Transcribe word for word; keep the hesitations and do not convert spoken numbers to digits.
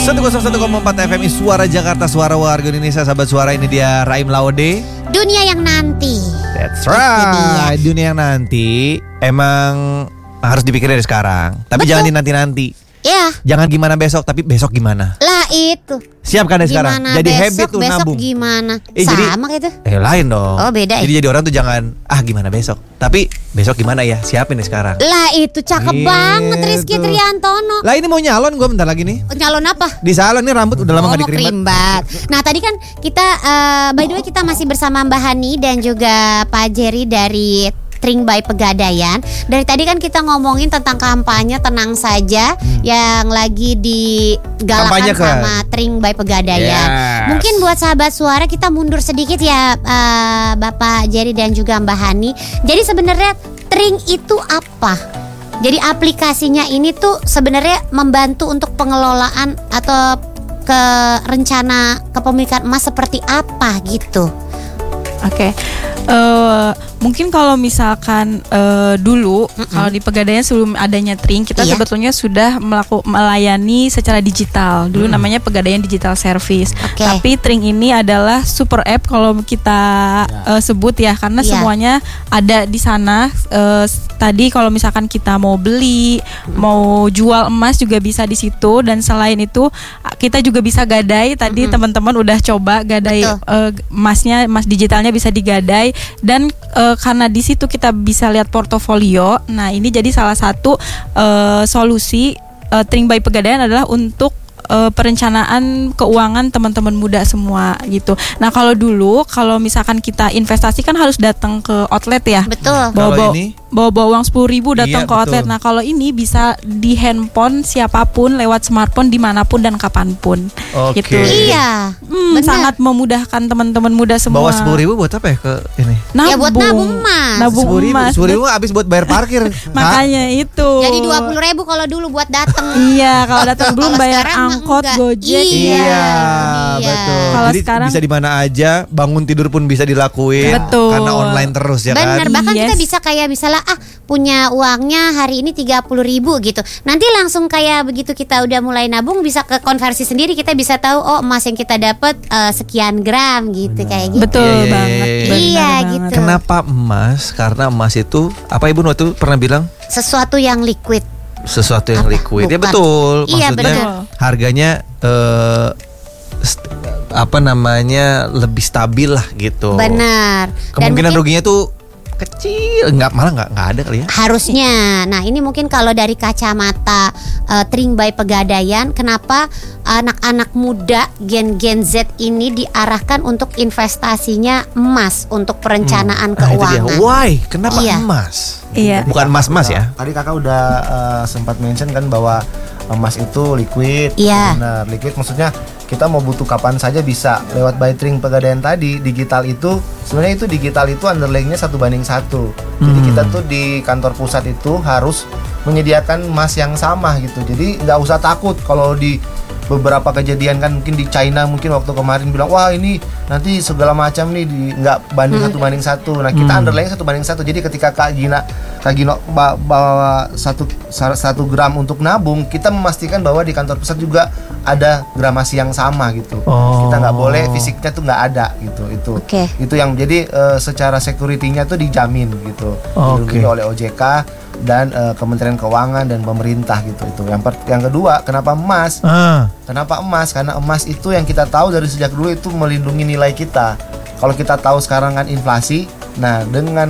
seratus satu koma empat F M Suara Jakarta, suara warga Indonesia. Sahabat suara, ini dia Raim Laude. Dunia yang nanti. That's right. Dunia yang nanti emang harus dipikirin dari sekarang. Tapi Betul. jangan dinanti-nanti. Ya. Jangan gimana besok, tapi besok gimana. Lah itu. Siapkan dari sekarang. Gimana Jadi besok, habit tuh besok nabung. Gimana? Eh, jadi- Sama gitu. Eh lain dong. Oh, beda ya? Jadi jadi orang tuh jangan ah gimana besok, tapi besok gimana ya, siapin dari sekarang. Lah itu cakep Gitu. banget Rizky Triantono. Lah ini mau nyalon gue bentar lagi nih. Nyalon apa? Di salon nih rambut udah lama Oh, gak mau dikerimbat. kerimbat. Nah tadi kan kita uh, by the way kita masih bersama Mbak Hani dan juga Pak Jerry dari Tring by Pegadaian. Dari tadi kan kita ngomongin tentang kampanye Tenang Saja hmm. yang lagi digalakan Kampanyekan. sama Tring by Pegadaian. Yes. Mungkin buat sahabat suara kita mundur sedikit ya uh, Bapak Jerry dan juga Mbak Hani. Jadi sebenarnya Tring itu apa? Jadi aplikasinya ini tuh sebenarnya membantu untuk pengelolaan atau ke rencana kepemilikan emas seperti apa gitu. Oke, okay. uh, mungkin kalau misalkan uh, dulu mm-mm. kalau di Pegadaian sebelum adanya Tring kita iya. sebetulnya sudah melaku, melayani secara digital. Dulu mm. namanya Pegadaian Digital Service. Okay. Tapi Tring ini adalah super app kalau kita uh, sebut ya, karena yeah. semuanya ada di sana. Uh, tadi kalau misalkan kita mau beli, mm. mau jual emas juga bisa di situ, dan selain itu kita juga bisa gadai. Tadi mm-hmm. teman-teman udah coba gadai uh, emasnya, emas digitalnya bisa digadai, dan e, karena di situ kita bisa lihat portofolio. Nah, ini jadi salah satu e, solusi e, Tring by Pegadaian adalah untuk e, perencanaan keuangan teman-teman muda semua gitu. Nah, kalau dulu kalau misalkan kita investasi kan harus datang ke outlet ya. Betul. Bawa-bawa bawa-bawa uang sepuluh ribu datang iya, ke outlet. betul. Nah, kalau ini bisa di handphone siapapun lewat smartphone dimanapun dan kapanpun. Oke. Gitu. Iya. Hmm, sangat memudahkan teman-teman muda semua. Bawa sepuluh ribu buat apa ya ke ini? Nabung. Ya buat nabung emas. Nabung Sepuluh ribu, emas. sepuluh ribu habis buat bayar parkir. Makanya itu. Jadi dua puluh ribu kalau dulu buat dateng. Iya, kalau datang belum Kalau bayar sekarang mah angkot, enggak. Gojek. Iya. Iya, Iya. betul. Kalau Jadi sekarang- bisa di mana aja, bangun tidur pun bisa dilakuin. Betul. Karena online terus ya Bener, kan. bahkan Yes. kita bisa kayak misalnya ah punya uangnya hari ini tiga puluh ribu gitu. Nanti langsung kayak begitu kita udah mulai nabung bisa ke konversi sendiri, kita bisa tahu oh emas yang kita dapat uh, sekian gram gitu. Bener. Kayak gitu. Betul Iya, iya, banget. iya, benar iya, banget. gitu. Kenapa emas? Karena emas itu apa Ibu waktu pernah bilang? Sesuatu yang liquid. Sesuatu yang Apa? liquid. Ya Bukan. betul. Iya, Maksudnya benar. harganya eh, st- apa namanya lebih stabil lah gitu. Benar. Dan Kemungkinan mungkin ruginya tuh kecil, nggak malah nggak nggak ada kali ya. harusnya. Nah, ini mungkin kalau dari kacamata uh, Tring by Pegadaian, kenapa anak-anak muda gen-gen Z ini diarahkan untuk investasinya emas untuk perencanaan Hmm. Nah, itu dia. keuangan. Why? Kenapa Iya. emas? Iya. Bukan emas-emas ya? Tadi kakak udah uh, sempat mention kan bahwa emas itu liquid. Iya. Benar, liquid maksudnya kita mau butuh kapan saja bisa lewat by Tring Pegadaian tadi. Digital itu sebenarnya itu digital itu underlyingnya satu banding satu. Jadi Hmm. kita tuh di kantor pusat itu harus menyediakan emas yang sama gitu. Jadi nggak usah takut kalau di beberapa kejadian kan mungkin di China mungkin waktu kemarin bilang wah ini nanti segala macam nih di nggak banding Hmm. satu banding satu. Nah kita Hmm. underlying satu banding satu. Jadi ketika Kak Gina Kak Gino ba- bawa satu satu gram untuk nabung, kita memastikan bahwa di kantor pusat juga ada gramasi yang sama gitu. Oh. Kita nggak boleh fisiknya tuh nggak ada gitu. Itu Oke. itu yang jadi eh, secara security-nya tuh dijamin gitu. Oke. Dilindungi oleh O J K dan eh, Kementerian Keuangan dan pemerintah gitu. Itu yang per- yang kedua, kenapa emas? Ah. Kenapa emas? Karena emas itu yang kita tahu dari sejak dulu itu melindungi nilai kita. Kalau kita tahu sekarang kan inflasi, nah dengan